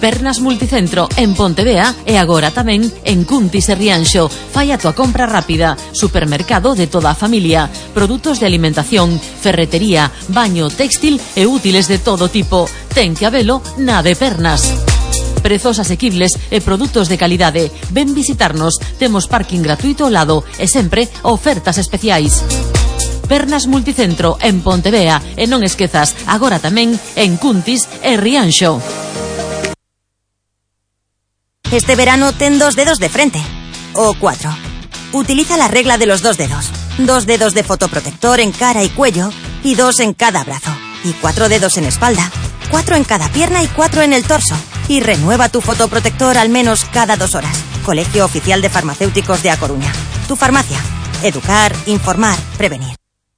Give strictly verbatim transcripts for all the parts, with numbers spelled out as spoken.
Pernas Multicentro en Pontevea e agora tamén en Cuntis e Rianxo. Fai a tua compra rápida. Supermercado de toda a familia. Produtos de alimentación, ferretería, baño, textil e útiles de todo tipo. Ten que habelo na de Pernas. Prezos asequibles e produtos de calidade. Ven visitarnos. Temos parking gratuito ao lado e sempre ofertas especiais. Pernas Multicentro en Pontevea e non esquezas, agora tamén en Cuntis e Rianxo. Este verano ten dos dedos de frente. O cuatro. Utiliza la regla de los dos dedos. Dos dedos de fotoprotector en cara y cuello y dos en cada brazo. Y cuatro dedos en espalda. Cuatro en cada pierna y cuatro en el torso. Y renueva tu fotoprotector al menos cada dos horas. Colegio Oficial de Farmacéuticos de A Coruña. Tu farmacia. Educar, informar, prevenir.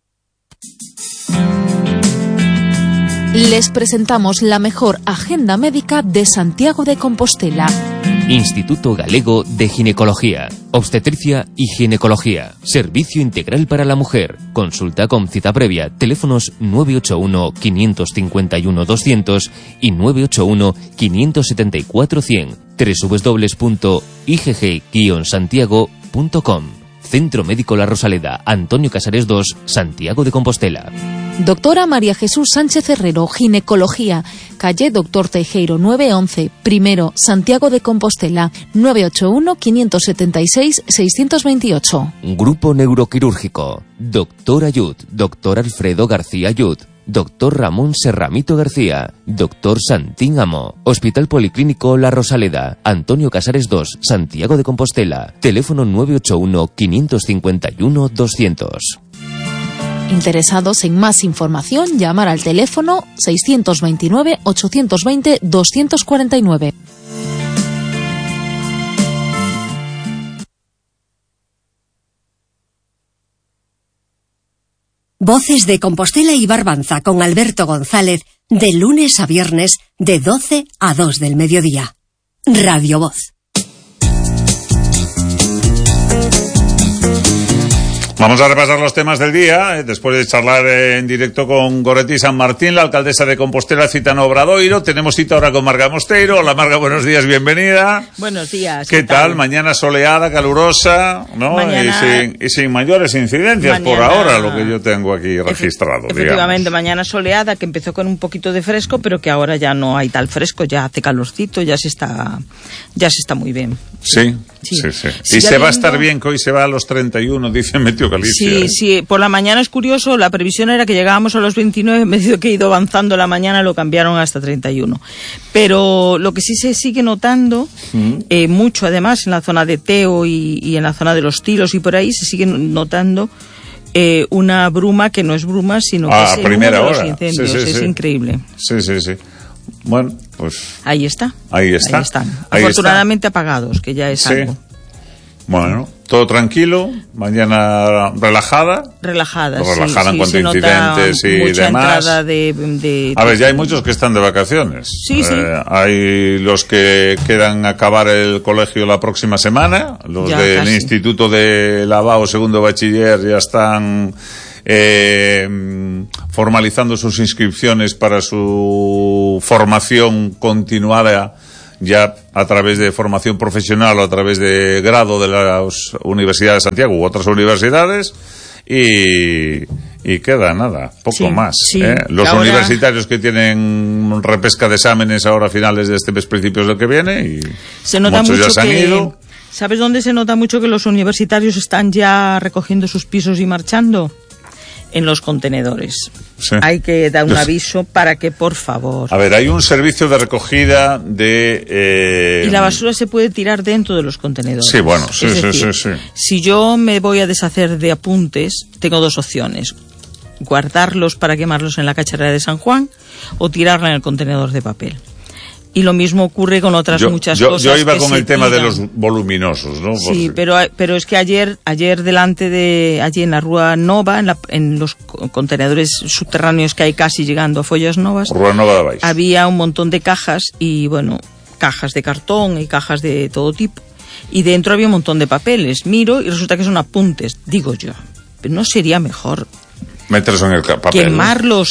Les presentamos la mejor agenda médica de Santiago de Compostela. Instituto Galego de Ginecología, Obstetricia y Ginecología. Servicio integral para la mujer. Consulta con cita previa. Teléfonos nueve ocho uno, cinco cinco uno, doscientos y nueve ocho uno, cinco siete cuatro, cien. doble u doble u doble u punto i g g guion santiago punto com. Centro Médico La Rosaleda, Antonio Casares dos, Santiago de Compostela. Doctora María Jesús Sánchez Herrero, Ginecología, calle Doctor Teijeiro nueve once, primero, Santiago de Compostela, nueve ocho uno, cinco siete seis, seis dos ocho. Grupo Neuroquirúrgico, Doctor Ayud, Doctor Alfredo García Ayud, Doctor Ramón Serramito García, Doctor Santín Amo, Hospital Policlínico La Rosaleda, Antonio Casares dos, Santiago de Compostela, teléfono nueve ocho uno, cinco cinco uno, doscientos. Interesados en más información, llamar al teléfono seiscientos veintinueve, ochocientos veinte, doscientos cuarenta y nueve. Voces de Compostela y Barbanza con Alberto González, de lunes a viernes, de doce a dos del mediodía. Radio Voz. Vamos a repasar los temas del día, eh, después de charlar eh, en directo con Goretti San Martín, la alcaldesa de Compostela, cita en Obradoiro. Tenemos cita ahora con Marga Mosteiro. Hola Marga, buenos días, bienvenida. Buenos días. ¿Qué, ¿Qué tal? tal? Mañana soleada, calurosa, ¿no? Mañana... Y, sin, y sin mayores incidencias mañana... por ahora, lo que yo tengo aquí registrado. Efe... Efectivamente, digamos. Mañana soleada, que empezó con un poquito de fresco, pero que ahora ya no hay tal fresco, ya hace calorcito, ya se está, ya se está muy bien. Sí, sí, sí. sí. sí y se va a estar bien, que hoy se va a los treinta y uno, dice Meteo Galicia. Sí, ¿eh? sí, por la mañana es curioso, la previsión era que llegábamos a los veintinueve, medio que ha ido avanzando la mañana, lo cambiaron hasta treinta y uno. Pero lo que sí se sigue notando, mm. eh, mucho además, en la zona de Teo y, y en la zona de los Tilos y por ahí, se sigue notando eh, una bruma que no es bruma, sino que ah, es primera uno de hora. los incendios, Sí, sí, es sí. increíble. Sí, sí, sí. Bueno, pues... Ahí está. Ahí está. Ahí están. Ahí Afortunadamente está. apagados, que ya es sí. algo. Bueno, todo tranquilo, mañana relajada. Relajada, relajada sí, en cuanto sí, a incidentes y mucha demás. Entrada de, de, a ver, ya hay muchos que están de vacaciones. Sí, sí. Eh, hay los que quedan acabar el colegio la próxima semana, los ya, del casi. Instituto de Lavao, segundo bachiller, ya están eh, formalizando sus inscripciones para su formación continuada, ya a través de formación profesional o a través de grado de las universidades de Santiago u otras universidades, y, y queda nada, poco sí, más. Sí. ¿eh? Los ahora... universitarios que tienen repesca de exámenes ahora a finales de este mes, principios del que viene, y se nota muchos mucho ya se han que... ido. ¿Sabes dónde se nota mucho que los universitarios están ya recogiendo sus pisos y marchando? En los contenedores. Sí. Hay que dar un aviso para que, por favor... A ver, hay un servicio de recogida de... Eh... Y la basura se puede tirar dentro de los contenedores. Sí, bueno, sí, es sí, decir, sí, sí. Si yo me voy a deshacer de apuntes, tengo dos opciones. Guardarlos para quemarlos en la cacharrera de San Juan o tirarla en el contenedor de papel. Y lo mismo ocurre con otras yo, muchas yo, cosas. Yo iba con el tema tiran. de los voluminosos, ¿no? Sí, pero, pero es que ayer, ayer delante de, allí en la Rúa Nova, en, la, en los contenedores subterráneos que hay casi llegando a Follas Novas, Rúa Nova de Baix, había un montón de cajas y, bueno, cajas de cartón y cajas de todo tipo. Y dentro había un montón de papeles. Miro y resulta que son apuntes, digo yo. Pero ¿no sería mejor meterlos en el papel, quemarlos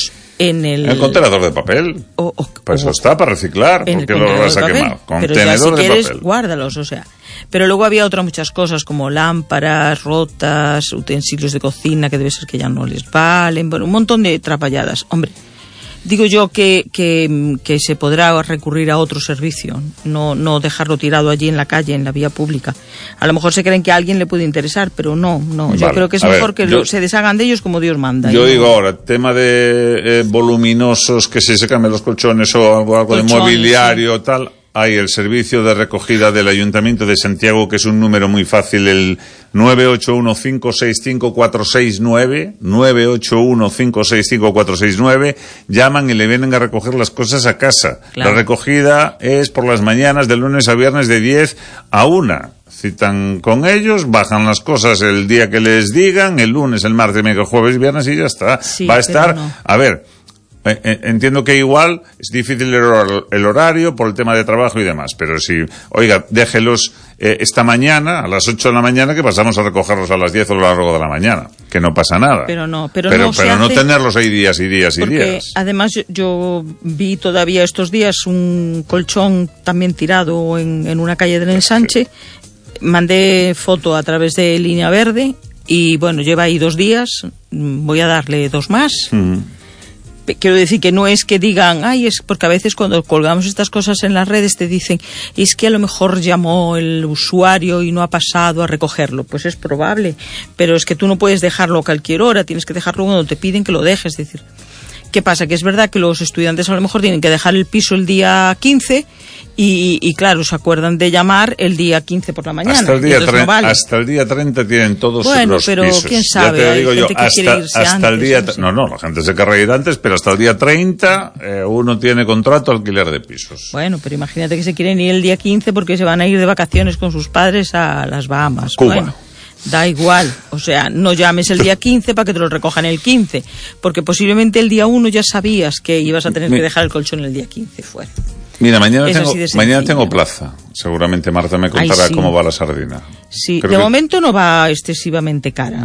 en el... En el contenedor de papel. O, o, pues eso o, está para reciclar, porque lo vas a quemar. Pero ya si quieres, papel. Guárdalos, o sea. Pero luego había otras muchas cosas como lámparas rotas, utensilios de cocina que debe ser que ya no les valen, bueno, un montón de trapalladas. Hombre, digo yo que, que, que se podrá recurrir a otro servicio, no, no dejarlo tirado allí en la calle, en la vía pública. A lo mejor se creen que a alguien le puede interesar, pero no, no. Vale. Yo creo que es a mejor ver, que yo, se deshagan de ellos como Dios manda. Yo ¿no? digo ahora, tema de eh, voluminosos, que si se cambian los colchones o algo, algo colchones, de mobiliario, sí. tal... Hay el servicio de recogida del Ayuntamiento de Santiago, que es un número muy fácil, el nueve ocho uno cinco seis cinco cuatro seis nueve, nueve ocho uno cinco seis cinco cuatro seis nueve, llaman y le vienen a recoger las cosas a casa. Claro. La recogida es por las mañanas de lunes a viernes de diez a una. Citan con ellos, bajan las cosas el día que les digan, el lunes, el martes, el jueves, viernes y ya está. Sí, va a estar, no. a ver... Entiendo que igual es difícil el horario por el tema de trabajo y demás, pero si, oiga, déjelos eh, esta mañana a las ocho de la mañana, que pasamos a recogerlos a las diez o a lo largo de la mañana, que no pasa nada. Pero no, pero, pero no, pero no tenerlos ahí días y días y porque días. Además yo, yo vi todavía estos días un colchón también tirado en, en una calle del Ensanche, sí. Mandé foto a través de Línea Verde y bueno, lleva ahí dos días, voy a darle dos más. Mm. Quiero decir que no es que digan, ay, es porque a veces cuando colgamos estas cosas en las redes te dicen, es que a lo mejor llamó el usuario y no ha pasado a recogerlo. Pues es probable, pero es que tú no puedes dejarlo a cualquier hora, tienes que dejarlo cuando te piden que lo dejes. Es decir, ¿qué pasa? Que es verdad que los estudiantes a lo mejor tienen que dejar el piso el día quince y, y claro, se acuerdan de llamar el día quince por la mañana. Hasta el día, no vale. hasta el día treinta tienen todos bueno, los pero pisos. quién sabe, ya te digo hay yo, gente que hasta, quiere irse hasta antes, el día... no, sé. no, no, la gente se querrá ir antes, pero hasta el día treinta eh, uno tiene contrato alquiler de pisos. Bueno, pero imagínate que se quieren ir el día quince porque se van a ir de vacaciones con sus padres a las Bahamas. Cuba. Bueno, da igual, o sea, no llames el día quince para que te lo recojan el quince, porque posiblemente el día uno ya sabías que ibas a tener Mi... que dejar el colchón el día quince fuera. Mira, mañana tengo, mañana tengo plaza. Seguramente Marta me contará Ay, sí. cómo va la sardina. Sí, Creo de que... momento no va excesivamente cara.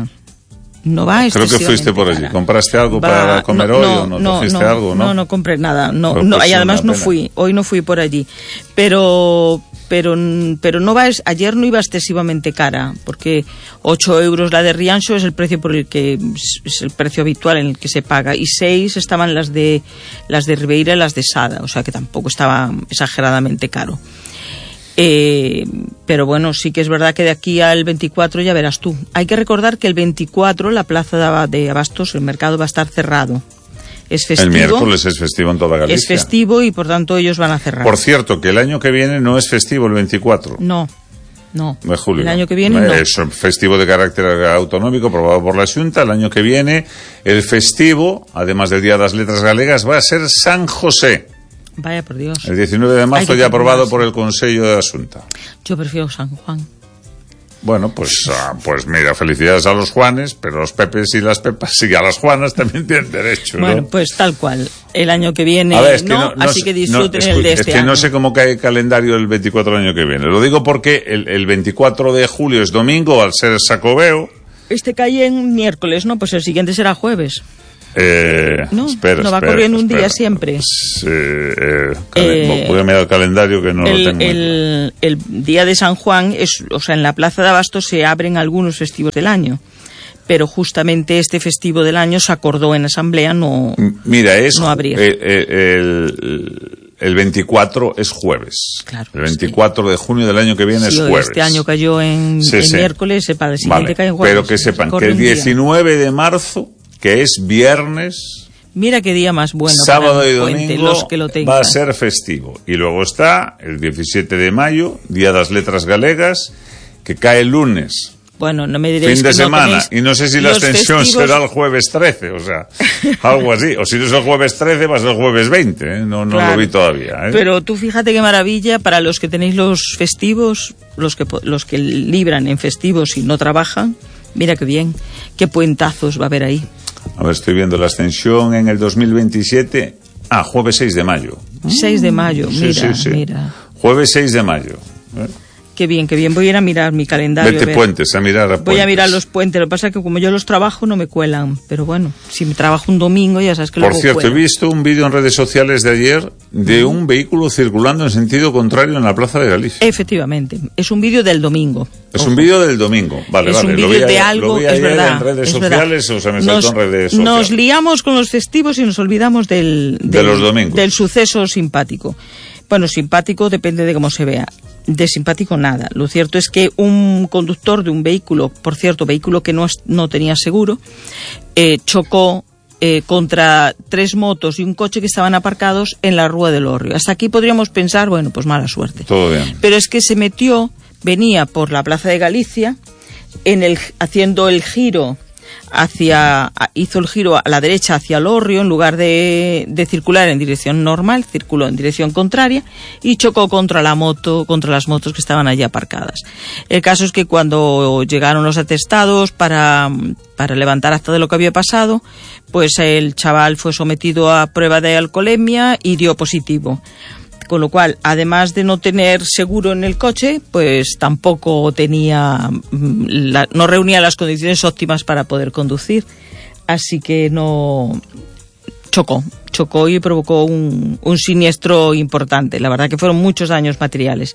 No va excesivamente Creo que fuiste por allí. cara. ¿Compraste algo va... para comer no, hoy no, o no? no ¿Trajiste no, algo? No, no, no compré nada. No, pues no, pues y además no pena. fui. Hoy no fui por allí. Pero... Pero, pero no va, ayer no iba excesivamente cara, porque ocho euros la de Rianxo es el precio por el que es el precio habitual en el que se paga, y seis estaban las de las de Ribeira y las de Sada, o sea que tampoco estaba exageradamente caro. Eh, pero bueno, sí que es verdad que de aquí al veinticuatro ya verás tú. Hay que recordar que el veinticuatro la plaza de Abastos, el mercado va a estar cerrado. Es festivo. El miércoles es festivo en toda Galicia. Es festivo y por tanto ellos van a cerrar. Por cierto, que el año que viene no es festivo el veinticuatro. No, no. De julio. El año que viene no. Es un festivo de carácter autonómico aprobado por la Xunta. El año que viene el festivo, además del Día de las Letras Galegas, va a ser San José. Vaya por Dios. El diecinueve de marzo ya aprobado por el Consejo de la Xunta. Yo prefiero San Juan. Bueno, pues, ah, pues mira, felicidades a los Juanes, pero los Pepes y las Pepas y a las Juanas también tienen derecho, ¿no? Bueno, pues tal cual. El año que viene, a ver, es que ¿no? no, no Así que disfruten no, el de este Es que año. no sé cómo cae el calendario el veinticuatro del año que viene. Lo digo porque el, el veinticuatro de julio es domingo, al ser Sacobeo. Este cae en miércoles, ¿no? Pues el siguiente será jueves. Eh, no, espera, no va espera, corriendo un espera. día siempre. Sí, eh, eh, voy a mirar el calendario que no el, lo tengo. El, el día de San Juan, es, o sea, en la Plaza de Abastos se abren algunos festivos del año, pero justamente este festivo del año se acordó en asamblea no, Mira, es, no abrir. Eh, eh, el, el veinticuatro es jueves. Claro, el veinticuatro sí. de junio del año que viene sí, es jueves. Este año cayó en, sí, en sí. miércoles, para el siguiente vale, cae en jueves. pero que sepan que el diecinueve de marzo, que es viernes, mira qué día más bueno, sábado para y puente, domingo los que lo tengan. Va a ser festivo. Y luego está el diecisiete de mayo, Día de las Letras Galegas, que cae el lunes. Bueno, no me diréis fin de que semana, no y no sé si la extensión festivos... será el jueves trece, o sea, algo así. O si no es el jueves trece, va a ser el jueves veinte, ¿eh? No, no claro. lo vi todavía. ¿eh? Pero tú fíjate qué maravilla, para los que tenéis los festivos, los que, los que libran en festivos y no trabajan, mira qué bien, qué puentazos va a haber ahí. A ver, estoy viendo la extensión en el dos mil veintisiete. Ah, jueves seis de mayo. seis de mayo, mira, sí, sí, sí. mira. Jueves seis de mayo. ¿eh? Qué bien, qué bien. Voy a ir a mirar mi calendario. Vete a puentes, a mirar a puentes. Voy a mirar los puentes. Lo que pasa es que como yo los trabajo no me cuelan. Pero bueno, si me trabajo un domingo ya sabes que luego Por cierto, cuelan. he visto un vídeo en redes sociales de ayer de un vehículo circulando en sentido contrario en la Plaza de Galicia. Efectivamente. Es un vídeo del domingo. Es Ojo. un vídeo del domingo. Vale, es vale. un Lo vídeo vi, de a, algo, lo vi es ayer verdad. en redes es sociales, verdad. o sea, me nos, saltó en redes sociales. Nos liamos con los festivos y nos olvidamos del, del, de los domingos. del suceso simpático. Bueno, simpático depende de cómo se vea. De simpático nada. Lo cierto es que un conductor de un vehículo, por cierto, vehículo que no, es, no tenía seguro, eh, chocó eh, contra tres motos y un coche que estaban aparcados en la Rúa del Hórreo. Hasta aquí podríamos pensar, bueno, pues mala suerte. Todo bien. Pero es que se metió, venía por la Plaza de Galicia, en el, haciendo el giro hacia, hizo el giro a la derecha hacia el Hórreo, en lugar de, de circular en dirección normal, circuló en dirección contraria y chocó contra la moto, contra las motos que estaban allí aparcadas. El caso es que cuando llegaron los atestados para, para levantar acta de lo que había pasado, pues el chaval fue sometido a prueba de alcoholemia y dio positivo. Con lo cual, además de no tener seguro en el coche, pues tampoco tenía, la, no reunía las condiciones óptimas para poder conducir. Así que no chocó, chocó y provocó un, un siniestro importante. La verdad que fueron muchos daños materiales.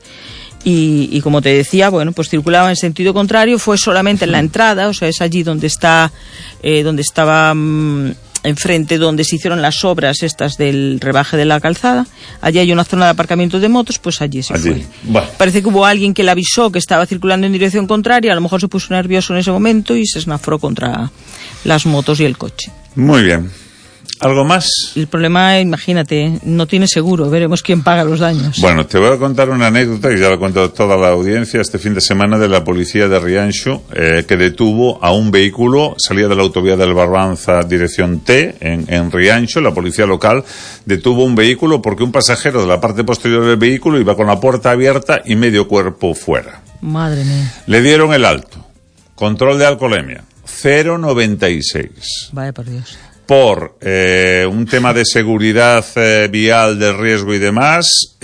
Y, y como te decía, bueno, pues circulaba en sentido contrario, fue solamente en la entrada, o sea, es allí donde está, eh, donde estaba... Mmm, enfrente donde se hicieron las obras estas del rebaje de la calzada. Allí hay una zona de aparcamiento de motos, pues allí se allí. fue. Bueno. Parece que hubo alguien que le avisó que estaba circulando en dirección contraria, a lo mejor se puso nervioso en ese momento y se esnafró contra las motos y el coche. Muy bien. ¿Algo más? El problema, imagínate, no tiene seguro, veremos quién paga los daños. Bueno, te voy a contar una anécdota que ya la cuento a toda la audiencia este fin de semana de la policía de Rianxo, eh, que detuvo a un vehículo, salía de la autovía del Barbanza dirección T, en, en Rianxo. La policía local detuvo un vehículo porque un pasajero de la parte posterior del vehículo iba con la puerta abierta y medio cuerpo fuera. Madre mía. Le dieron el alto. Control de alcoholemia, cero coma noventa y seis. Vaya por Dios. Por eh, un tema de seguridad eh, vial, de riesgo y demás,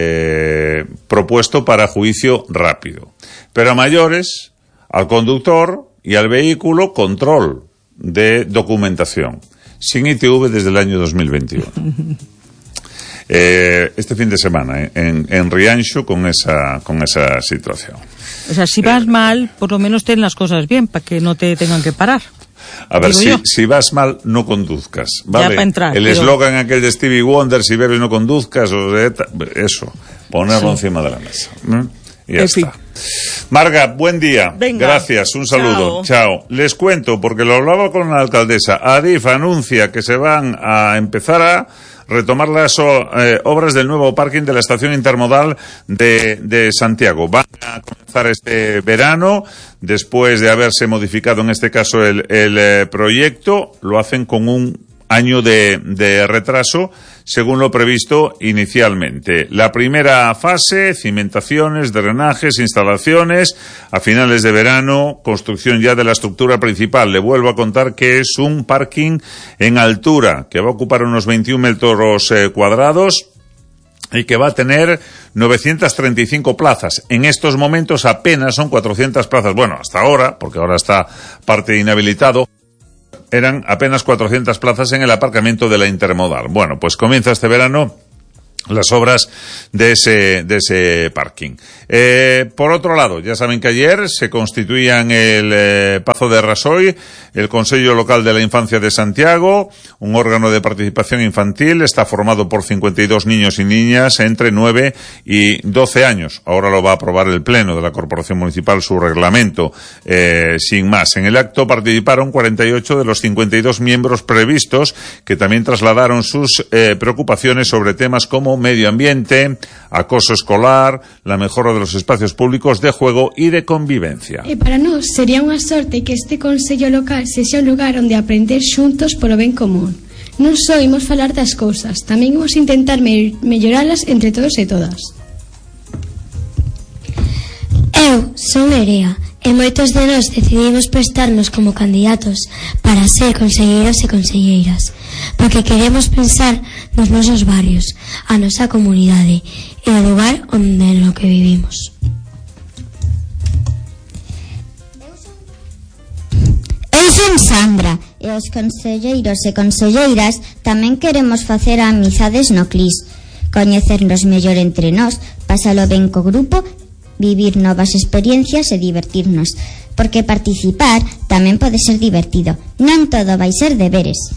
eh, propuesto para juicio rápido. Pero a mayores, al conductor y al vehículo, control de documentación, sin I T V desde el año dos mil veintiuno. eh, este fin de semana, en, en Rianxo, con esa, con esa situación. O sea, si vas eh, mal, por lo menos ten las cosas bien, para que no te tengan que parar. A ver, si, si vas mal, no conduzcas, ¿vale? Ya para entrar, el pero... eslogan aquel de Stevie Wonder, si bebes no conduzcas, o de, eso, ponerlo sí. encima de la mesa. ¿eh? Y ya en está. Fin. Marga, buen día. Venga. Gracias, un saludo. Chao. Chao. Les cuento, porque lo hablaba con la alcaldesa, Adif anuncia que se van a empezar a retomar las eh, obras del nuevo parking de la estación intermodal de, de Santiago. Van a comenzar este verano, después de haberse modificado en este caso el, el eh, proyecto. Lo hacen con un año de, de retraso, según lo previsto inicialmente. La primera fase, cimentaciones, drenajes, instalaciones, a finales de verano, construcción ya de la estructura principal. Le vuelvo a contar que es un parking en altura, que va a ocupar unos veintiún metros eh, cuadrados, y que va a tener novecientas treinta y cinco plazas. En estos momentos apenas son cuatrocientas plazas. Bueno, hasta ahora, porque ahora está parte inhabilitado, eran apenas cuatrocientas plazas en el aparcamiento de la intermodal. Bueno, pues comienza este verano las obras de ese, de ese parking. Eh, por otro lado, ya saben que ayer se constituía en el eh, Pazo de Rasoy el Consejo Local de la Infancia de Santiago, un órgano de participación infantil. Está formado por cincuenta y dos niños y niñas entre nueve y doce años. Ahora lo va a aprobar el Pleno de la Corporación Municipal, su reglamento, eh, sin más. En el acto participaron cuarenta y ocho de los cincuenta y dos miembros previstos, que también trasladaron sus eh, preocupaciones sobre temas como medio ambiente, acoso escolar, la mejora de los espacios públicos de juego y de convivencia. E para nós sería unha sorte que este Consello Local sexa un lugar onde aprender xuntos polo ben común. Non só imos falar das cousas, tamén imos intentar me melloralas entre todos e todas. Eu son Nerea e moitos de nós decidimos prestarnos como candidatos para ser conselleiros e conselleiras, porque queremos pensar nos nosos barrios, a nosa comunidade e o lugar onde en lo que vivimos. Son Sandra e os conselleiros e conselleiras tamén queremos facer amizades no CLIS, coñecernos mellor entre nós, pasalo ben co grupo, vivir novas experiencias e divertirnos, porque participar tamén pode ser divertido, non todo vai ser deberes.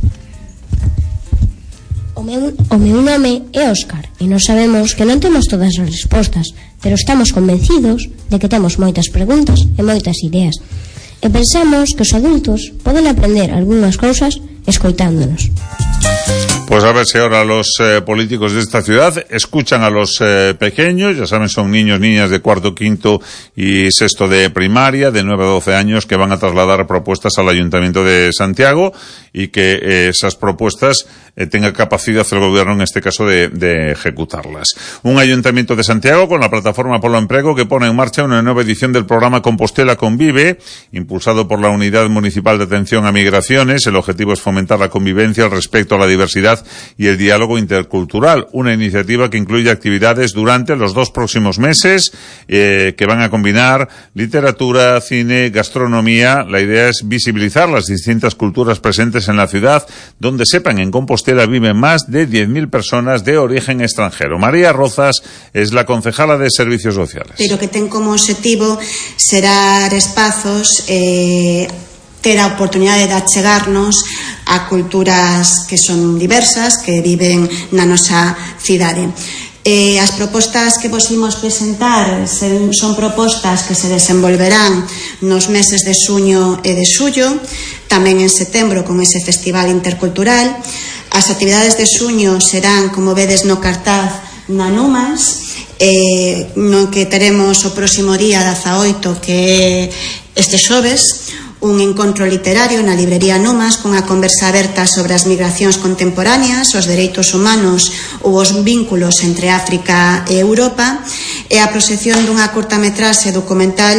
O meu, o meu nome é Óscar e nós sabemos que non temos todas as respostas, pero estamos convencidos de que temos moitas preguntas e moitas ideas. E pensamos que os adultos poden aprender algunhas cousas escoitándonos. Pues a ver si ahora los eh, políticos de esta ciudad escuchan a los eh, pequeños, ya saben, son niños, niñas de cuarto, quinto y sexto de primaria, de nueve a doce años, que van a trasladar propuestas al Ayuntamiento de Santiago y que eh, esas propuestas eh, tenga capacidad el gobierno, en este caso, de, de ejecutarlas. Un Ayuntamiento de Santiago con la plataforma Polo Emprego que pone en marcha una nueva edición del programa Compostela Convive, impulsado por la Unidad Municipal de Atención a Migraciones. El objetivo es fomentar la convivencia, el respeto a la diversidad y el diálogo intercultural, una iniciativa que incluye actividades durante los dos próximos meses eh, que van a combinar literatura, cine, gastronomía. La idea es visibilizar las distintas culturas presentes en la ciudad, donde sepan, en Compostela viven más de diez mil personas de origen extranjero. María Rozas es la concejala de Servicios Sociales. Pero que ten como objetivo xerar espazos eh, ter a oportunidade de achegarnos a culturas que son diversas, que viven na nosa cidade. Eh, as propostas que vos imos presentar son propostas que se desenvolverán nos meses de xuño e de xullo, tamén en setembro con ese festival intercultural. As actividades de xuño serán, como vedes no cartaz, na Numas, eh, no que teremos o próximo día dezaoito, que é este xoves, un encontro literario na librería Numas cunha conversa aberta sobre as migracións contemporáneas, os dereitos humanos ou os vínculos entre África e Europa, e a proxección dunha curtametraxe documental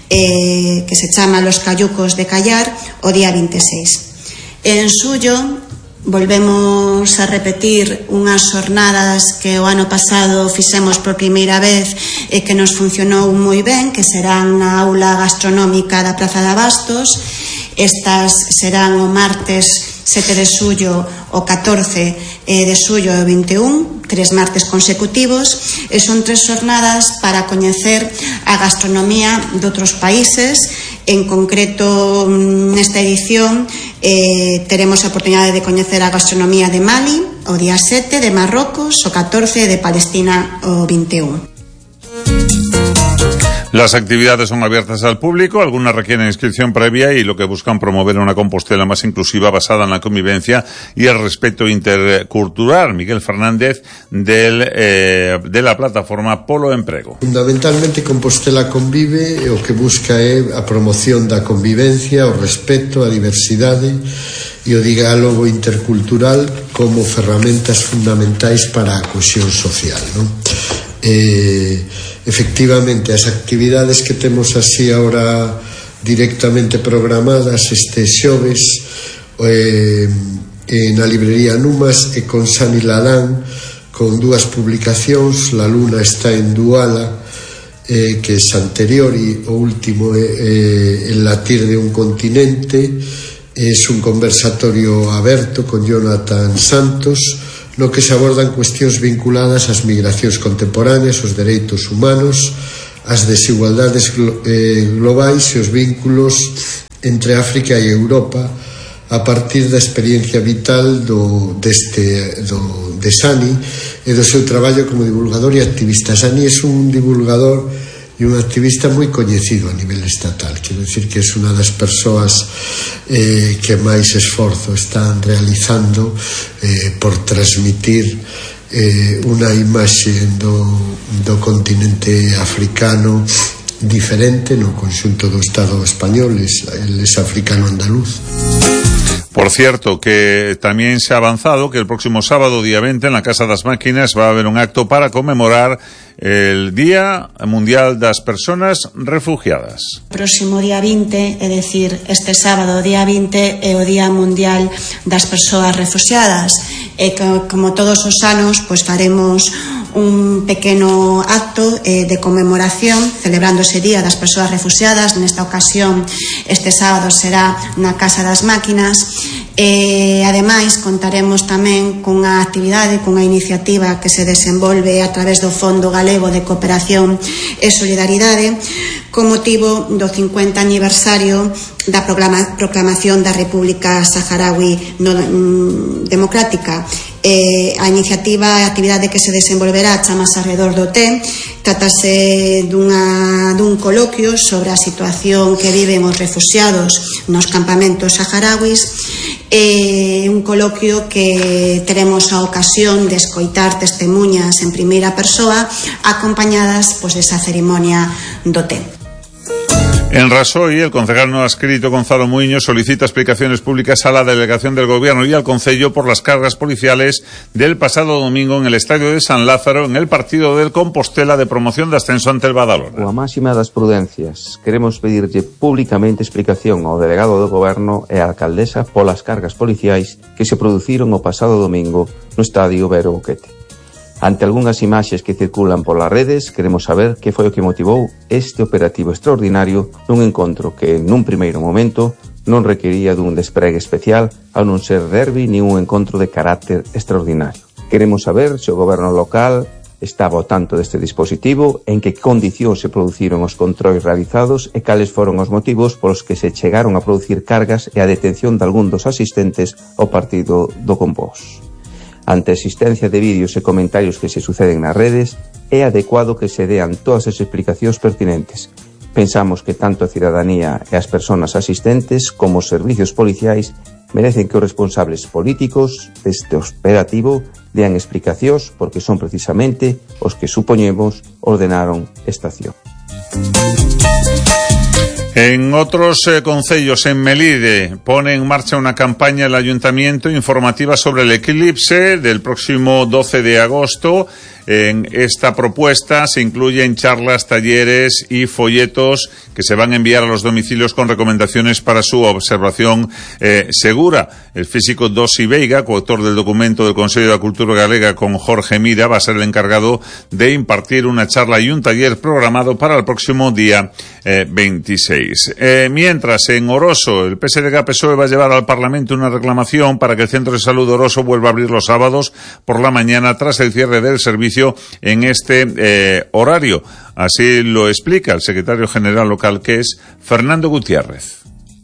eh, que se chama Los Cayucos de Callar, o día vinte e seis. En xullo volvemos a repetir unhas xornadas que o ano pasado fixemos por primeira vez e que nos funcionou moi ben, que serán na aula gastronómica da Praza de Abastos. Estas serán o martes sete de xullo, o catorce de xullo e o vinte e un, tres martes consecutivos, e son tres xornadas para coñecer a gastronomía de outros países. En concreto, nesta edición eh, teremos a oportunidade de coñecer a gastronomía de Mali o día sete, de Marrocos o catorce e de Palestina o vinte e un. Las actividades son abiertas al público, algunas requieren inscripción previa y lo que buscan promover una Compostela más inclusiva basada en la convivencia y el respeto intercultural. Miguel Fernández del, eh, de la plataforma Polo Emprego. Fundamentalmente Compostela Convive o que busca é a promoción da convivencia, o respeto, a diversidade e o diálogo intercultural como ferramentas fundamentais para a cohesión social, non? Eh, efectivamente as actividades que temos así ahora directamente programadas este xoves eh, na librería Numas e con Sani Lalán, con dúas publicacións. La Luna está en Duala, eh, que es anterior, e o último é eh, El latir de un continente. Es un conversatorio aberto con Jonathan Santos, no que se abordan cuestións vinculadas ás migracións contemporáneas, os dereitos humanos, as desigualdades glo- eh, globais e os vínculos entre África e Europa, a partir da experiencia vital do, deste, do, de Sani e do seu traballo como divulgador e activista. Sani é un divulgador e un activista moi coñecido a nivel estatal, quero dicir que é unha das persoas eh, que máis esforzo están realizando eh, por transmitir eh, unha imaxe do, do continente africano diferente no conxunto do Estado español. El es africano andaluz. Por cierto, que también se ha avanzado que el próximo sábado, día veinte, en la Casa das Máquinas va a haber un acto para conmemorar el Día Mundial das Personas Refugiadas. Próximo día vinte, é dicir, este sábado, día vinte, é o Día Mundial das Persoas Refugiadas, e que, como todos os anos, pois faremos un pequeno acto acto eh, de conmemoración celebrando ese Día das Persoas Refuxiadas. Nesta ocasión, este sábado será na Casa das Máquinas. E, ademais, contaremos tamén cunha actividade, cunha iniciativa que se desenvolve a través do Fondo Galego de Cooperación e Solidaridade con motivo do cincuenta aniversario da proclamación da República Saharaui no, mm, Democrática. Eh, a iniciativa, a actividade que se desenvolverá chamase Arredor do Té. Trátase dunha, dun coloquio sobre a situación que viven os refuxiados nos campamentos saharauis. É un coloquio que teremos a ocasión de escoitar testemunhas en primeira persoa acompañadas pois, desa cerimonia do té. En Rasoy, el concejal no adscrito Gonzalo Muiño solicita explicaciones públicas a la delegación del Gobierno y al Concello por las cargas policiales del pasado domingo en el Estadio de San Lázaro en el partido del Compostela de promoción de ascenso ante el Badalona. Coa máxima das prudencias, queremos pedirlle públicamente explicación ao delegado do Goberno e á alcaldesa polas cargas policiais que se produciron o pasado domingo no Estadio Vero Boquete. Ante algunhas imaxes que circulan polas redes, queremos saber que foi o que motivou este operativo extraordinario nun encontro que, nun primeiro momento, non requería dun despregue especial ao non ser derbi nin un encontro de carácter extraordinario. Queremos saber se o goberno local estaba ao tanto deste dispositivo, en que condicións se produciron os controis realizados e cales foron os motivos polos que se chegaron a producir cargas e a detención de algún dos asistentes ao partido do Compós. Ante a existencia de vídeos e comentarios que se suceden nas redes, é adecuado que se dean todas as explicacións pertinentes. Pensamos que tanto a cidadanía e as persoas asistentes como os servicios policiais merecen que os responsables políticos deste operativo dean explicacións porque son precisamente os que supoñemos ordenaron esta acción. En otros eh, concellos, en Melide, pone en marcha una campaña el Ayuntamiento informativa sobre el eclipse del próximo doce de agosto. En esta propuesta se incluyen charlas, talleres y folletos que se van a enviar a los domicilios con recomendaciones para su observación eh, segura. El físico Dosi Veiga, coautor del documento del Consello de Cultura Galega con Jorge Mira, va a ser el encargado de impartir una charla y un taller programado para el próximo día eh, veintiséis. Eh, mientras, en Oroso, el P S D G P S O E va a llevar al Parlamento una reclamación para que el Centro de Salud de Oroso vuelva a abrir los sábados por la mañana tras el cierre del servicio en este eh, horario. Así lo explica el secretario general local, que es Fernando Gutiérrez.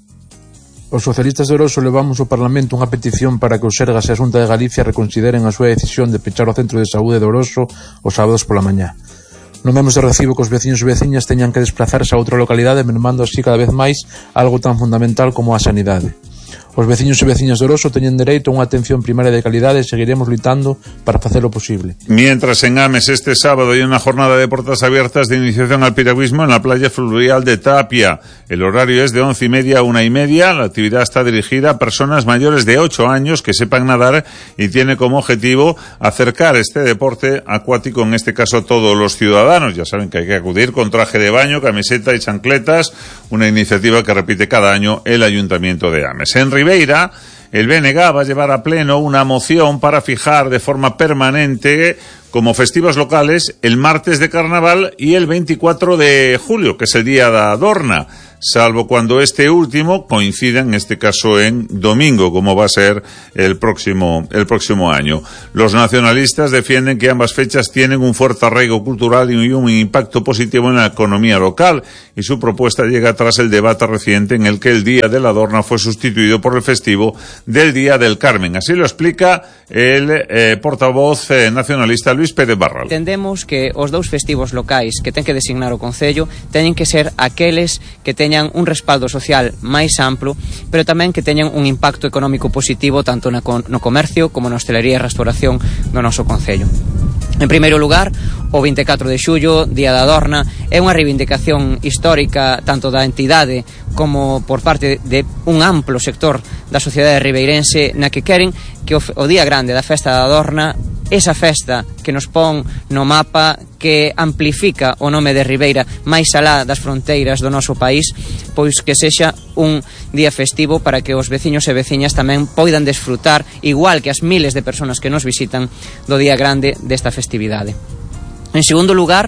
Os socialistas de Oroso levamos ao Parlamento unha petición para que o Sergas e a Xunta de Galicia reconsideren a súa decisión de pechar o Centro de Saúde de Oroso os sábados pola mañá. Non damos de recibo que os veciños e veciñas teñan que desplazarse a outra localidade, mermando así cada vez máis algo tan fundamental como a sanidade. Os veciños e veciñas de Oroso teñen dereito a unha atención primaria de calidade e seguiremos lutando para facelo posible. Mientras, en Ames este sábado hay una jornada de puertas abiertas de iniciación al piragüismo en la playa fluvial de Tapia. El horario es de once y media a una y media. La actividad está dirigida a personas mayores de ocho años que sepan nadar y tiene como objetivo acercar este deporte acuático, en este caso a todos los ciudadanos. Ya saben que hay que acudir con traje de baño, camiseta y chancletas, una iniciativa que repite cada año el Ayuntamiento de Ames. En Ribeira, el B N G va a llevar a pleno una moción para fijar de forma permanente como festivos locales el martes de Carnaval y el veinticuatro de julio, que es el día de Adorna, salvo cuando este último coincida, en este caso en domingo, como va a ser el próximo, el próximo año. Los nacionalistas defienden que ambas fechas tienen un fuerte arraigo cultural y un impacto positivo en la economía local, y su propuesta llega tras el debate reciente en el que el Día de la Adorna fue sustituido por el festivo del Día del Carmen. Así lo explica el eh, portavoz eh, nacionalista Luis Pérez Barral. Entendemos que os dous festivos locais que ten que designar o Concello teñen que ser aqueles que teñan un respaldo social máis amplo, pero tamén que teñan un impacto económico positivo tanto no comercio como na hostelería e restauración do noso Concello. En primeiro lugar, o vinte e catro de xullo, Día da Adorna, é unha reivindicación histórica tanto da entidade como por parte de un amplo sector da sociedade ribeirense, na que queren que o, o Día Grande da Festa da Adorna, esa festa que nos pon no mapa, que amplifica o nome de Ribeira máis alá das fronteiras do noso país, pois que sexa un día festivo para que os veciños e veciñas tamén poidan desfrutar, igual que as miles de persoas que nos visitan, do Día Grande desta festividade. En segundo lugar,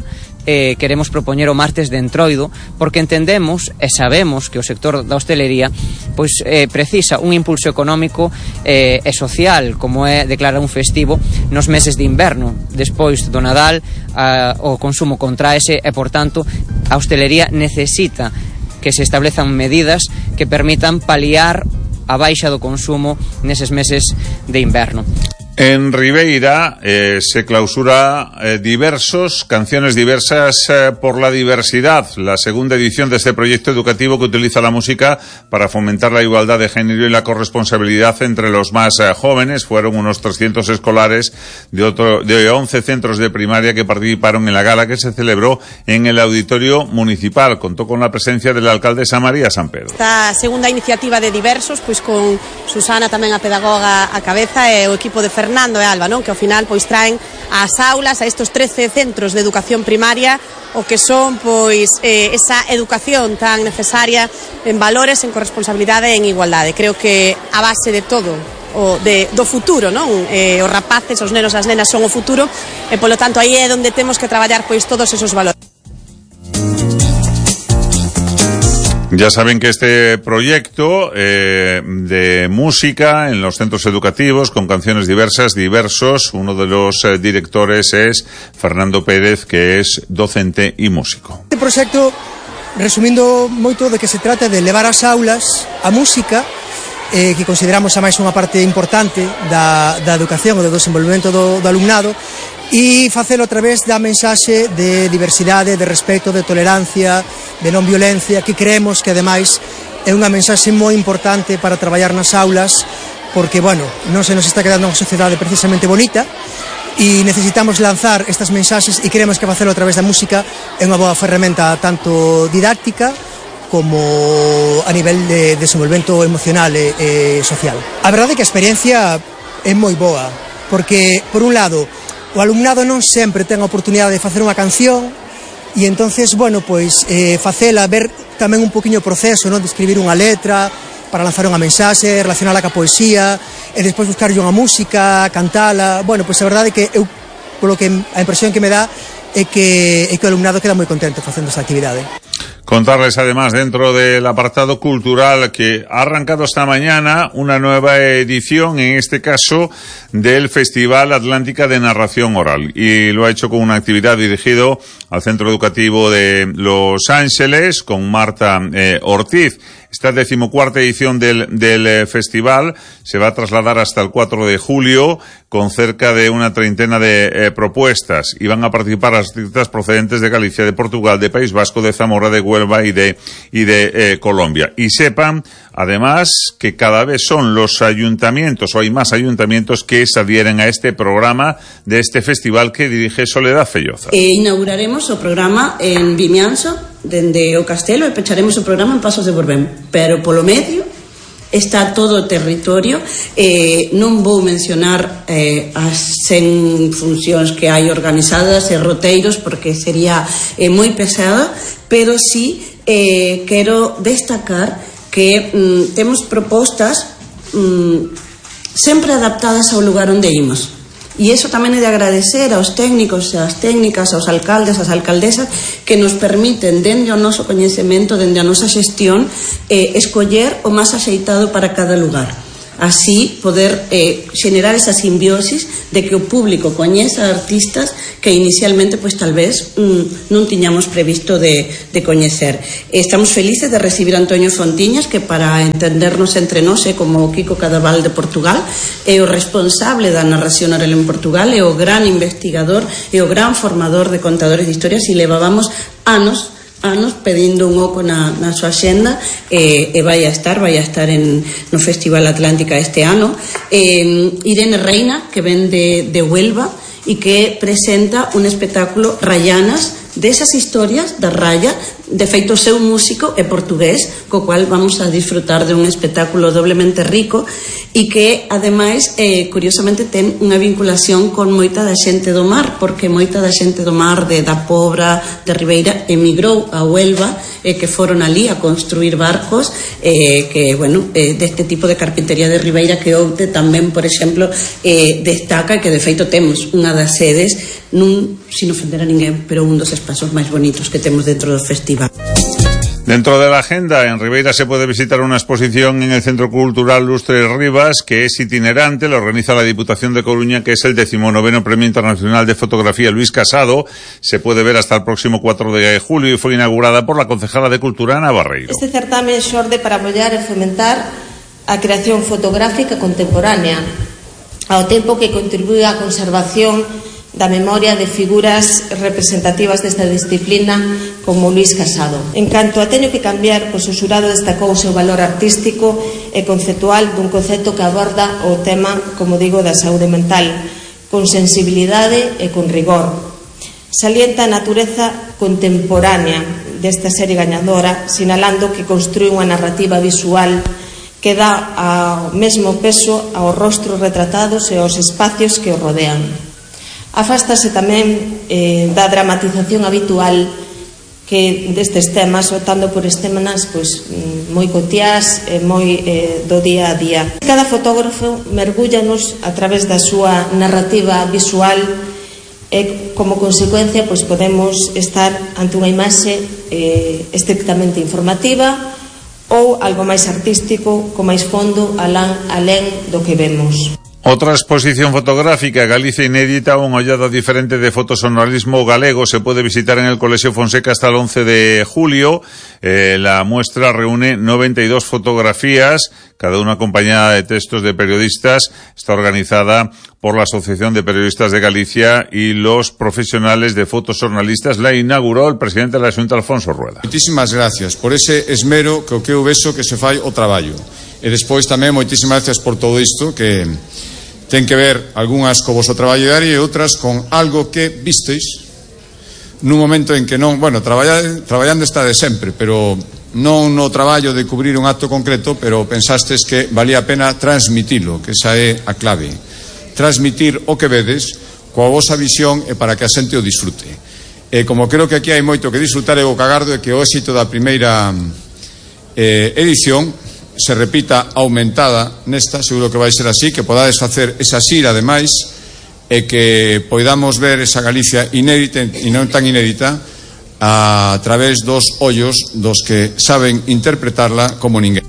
eh, queremos propoñer o martes de Entroido, porque entendemos e sabemos que o sector da hostelería pois eh, precisa un impulso económico eh, e social, como é declarar un festivo nos meses de inverno. Despois do Nadal a, o consumo contraese e, por tanto, a hostelería necesita que se establezan medidas que permitan paliar a baixa do consumo neses meses de inverno. En Ribeira eh, se clausura eh, diversos, canciones diversas eh, por la diversidad, la segunda edición de este proyecto educativo que utiliza la música para fomentar la igualdad de género y la corresponsabilidad entre los más eh, jóvenes. Fueron unos trescientos escolares de, otro, de once centros de primaria que participaron en la gala que se celebró en el auditorio municipal. Contó con la presencia de la alcaldesa María San Pedro. Esta segunda iniciativa de diversos, pois con Susana tamén a pedagoga a cabeza e o equipo de Fernando Fernando e Alba, non? Que ao final pois traen ás aulas a estos trece centros de educación primaria o que son pois eh, esa educación tan necesaria en valores, en corresponsabilidade e en igualdade. Creo que a base de todo o de, do futuro, non? Eh, os rapaces, os nenos, as nenas son o futuro e polo tanto aí é onde temos que traballar pois todos esos valores. Ya saben que este proyecto eh, de música en los centros educativos con canciones diversas, diversos, uno de los eh, directores es Fernando Pérez, que es docente y músico. Este proxecto, resumindo moito, de que se trata de levar ás aulas a música, eh, que consideramos a máis unha parte importante da, da educación ou do desenvolvemento do, do alumnado, e facelo a través da mensaxe de diversidade, de respeto, de tolerancia, de non violencia, que creemos que ademais é unha mensaxe moi importante para traballar nas aulas, porque, bueno, non se nos está quedando unha sociedade precisamente bonita e necesitamos lanzar estas mensaxes e creemos que facelo a través da música é unha boa ferramenta tanto didáctica como a nivel de desenvolvemento emocional e, e social. A verdade é que a experiencia é moi boa, porque, por un lado, o alumnado non sempre ten a oportunidade de facer unha canción e entonces, bueno, pois eh, facela, ver tamén un poquinho o proceso, non, de escribir unha letra para lanzar unha mensaxe, relacionala ca poesía e despois buscarlle unha música, cantala. Bueno, pois a verdade é que eu, polo que a impresión que me dá é que, é que o alumnado queda moi contento facendo esta actividade. Contarles además dentro del apartado cultural que ha arrancado esta mañana una nueva edición, en este caso del Festival Atlántica de Narración Oral, y lo ha hecho con una actividad dirigido al Centro Educativo de Los Ángeles con Marta eh, Ortiz. Esta decimocuarta edición del, del eh, festival se va a trasladar hasta el cuatro de julio con cerca de una treintena de eh, propuestas y van a participar artistas procedentes de Galicia, de Portugal, de País Vasco, de Zamora, de Huelva y de, y de eh, Colombia. Y sepan, además, que cada vez son los ayuntamientos, o hay más ayuntamientos que se adhieren a este programa de este festival que dirige Soledad Felloza. Eh, inauguraremos o programa en Vimianzo, dende o Castelo, e pecharemos o programa en Pasos de Borbén, pero polo medio está todo o territorio. Eh, non vou mencionar eh, as cen funcións que hai organizadas e roteiros porque sería eh, moi pesada, pero sí eh, quero destacar que mm, temos propostas mm, sempre adaptadas ao lugar onde imos. E iso tamén é de agradecer aos técnicos e ás técnicas, aos alcaldes, ás alcaldesas que nos permiten, dende o noso coñecemento, dende a nosa xestión, eh, escoller o máis axeitado para cada lugar. Así poder eh, xenerar esa simbiosis de que o público coñeza artistas que inicialmente pois tal vez mm, non tiñamos previsto de, de coñecer. Estamos felices de recibir a Antonio Fontiñas, que para entendernos entre nós é como o Kiko Cadaval de Portugal, é o responsable da narración oral en Portugal, é o gran investigador e o gran formador de contadores de historias, e levábamos anos anos pedindo un oco na, na súa xenda e, e vai a estar vai a estar en, no Festival Atlántica este ano. eh, Irene Reina, que ven de, de Huelva e que presenta un espectáculo Rayanas, desas historias da raya De feito, o seu músico é portugués, co cual vamos a disfrutar de un espectáculo doblemente rico e que, ademais, eh, curiosamente ten unha vinculación con moita da xente do mar, porque moita da xente do mar de da Pobra, de Ribeira, emigrou a Huelva, eh, que foron ali a construir barcos, eh, que, bueno, eh, deste tipo de carpintería de Ribeira que Oute tamén, por exemplo, eh, destaca, que de feito temos unha das sedes nun, sin ofender a ninguén, pero un dos espazos máis bonitos que temos dentro do festival. Dentro de la agenda, en Ribeira se puede visitar una exposición en el Centro Cultural Lustre Rivas, que es itinerante, lo organiza la Diputación de Coruña, que es el decimonoveno Premio Internacional de Fotografía Luis Casado. Se puede ver hasta el próximo cuatro de julio y fue inaugurada por la concejala de Cultura, Ana Barreiro. Este certamen xorde para apoiar e fomentar a creación fotográfica contemporánea, ao tempo que contribúe á conservación da memoria de figuras representativas desta disciplina como Luis Casado. En canto a teño que cambiar, pois o xurado destacou o seu valor artístico e conceptual dun concepto que aborda o tema, como digo, da saúde mental, con sensibilidade e con rigor. Salienta a natureza contemporánea desta serie gañadora, sinalando que construí unha narrativa visual que dá ao mesmo peso aos rostros retratados e aos espacios que o rodean. Afástase tamén eh, da dramatización habitual que destes temas, optando por escenas pois, moi cotiás e moi eh, do día a día. Cada fotógrafo mergúllanos a través da súa narrativa visual e, como consecuencia, pois, podemos estar ante unha imaxe eh, estrictamente informativa ou algo máis artístico, con máis fondo, alén, alén do que vemos. Otra exposición fotográfica, Galicia Inédita, unha ollada diferente de fotoxornalismo galego, se puede visitar en el Colegio Fonseca hasta el once de julio. Eh, la muestra reúne noventa y dos fotografías, cada una acompañada de textos de periodistas. Está organizada por la Asociación de Periodistas de Galicia y los profesionales de fotoxornalistas. La inauguró el presidente de la Xunta, Alfonso Rueda. Moitísimas gracias por ese esmero que o que eu vexo que se fai o traballo. E despois tamén moitísimas gracias por todo isto que ten que ver algunhas co voso traballo diario e outras con algo que visteis nun momento en que non, bueno, traballando, traballando está de sempre, pero non no traballo de cubrir un acto concreto, pero pensastes que valía a pena transmitilo, que esa é a clave. Transmitir o que vedes coa vosa visión e para que a xente o disfrute. E como creo que aquí hai moito que disfrutar, eu o que agardo é que o éxito da primeira eh, edición se repita aumentada nesta, seguro que vai ser así, que podades facer esa xira ademais e que poidamos ver esa Galicia inédita e non tan inédita a través dos ollos dos que saben interpretarla como ninguén.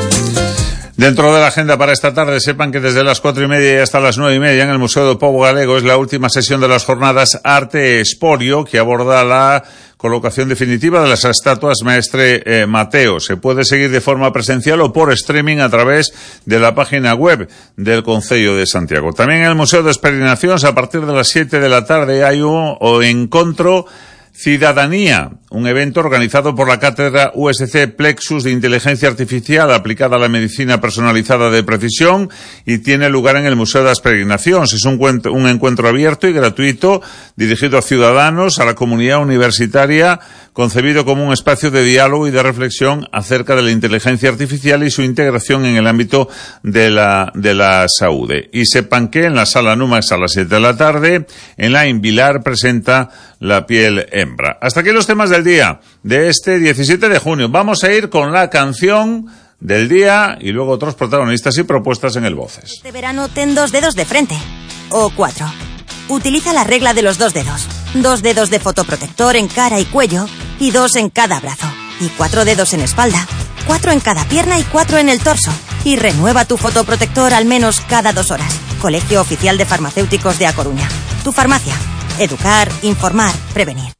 Dentro de la agenda para esta tarde, sepan que desde las cuatro y media y hasta las nueve y media en el Museo do Pobo Galego es la última sesión de las jornadas Arte Espolio, que aborda la colocación definitiva de las estatuas Maestre eh, Mateo. Se puede seguir de forma presencial o por streaming a través de la página web del Concello de Santiago. También en el Museo de Peregrinacións, a partir de las siete de la tarde, hay un o encontro Ciudadanía, un evento organizado por la Cátedra U S C Plexus de Inteligencia Artificial aplicada a la medicina personalizada de precisión y tiene lugar en el Museo de las Peregrinacións. Es un, un encuentro abierto y gratuito dirigido a ciudadanos, a la comunidad universitaria, concebido como un espacio de diálogo y de reflexión acerca de la inteligencia artificial y su integración en el ámbito de la, de la saúde. Y sepan que en la Sala Numax a las siete de la tarde, en la Invilar presenta La piel hembra. Hasta aquí los temas del día de este diecisiete de junio. Vamos a ir con la canción del día y luego otros protagonistas y propuestas en el Voces. Este verano ten dos dedos de frente. O cuatro. Utiliza la regla de los dos dedos. Dos dedos de fotoprotector en cara y cuello y dos en cada brazo. Y cuatro dedos en espalda. Cuatro en cada pierna y cuatro en el torso. Y renueva tu fotoprotector al menos cada dos horas. Colegio Oficial de Farmacéuticos de A Coruña. Tu farmacia. Educar, informar, prevenir.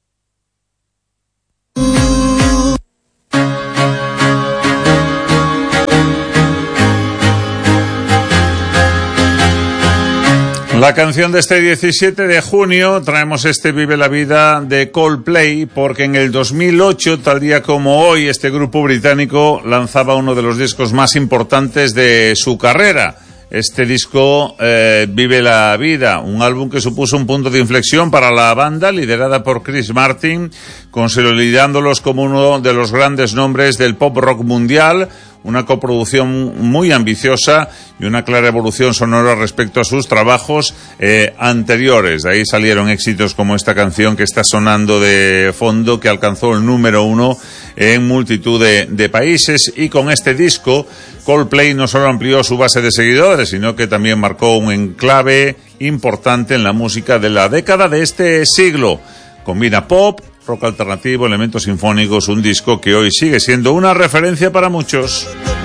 La canción de este diecisiete de junio, traemos este Vive la Vida de Coldplay, porque en el dos mil ocho, tal día como hoy, este grupo británico lanzaba uno de los discos más importantes de su carrera. este disco eh, Vive la Vida, un álbum que supuso un punto de inflexión para la banda liderada por Chris Martin, consolidándolos como uno de los grandes nombres del pop rock mundial, una coproducción muy ambiciosa y una clara evolución sonora respecto a sus trabajos eh, anteriores. De ahí salieron éxitos como esta canción que está sonando de fondo, que alcanzó el número uno en multitud de, de países, y con este disco Coldplay no solo amplió su base de seguidores, sino que también marcó un enclave importante en la música de la década de este siglo. Combina pop, rock alternativo, elementos sinfónicos, un disco que hoy sigue siendo una referencia para muchos.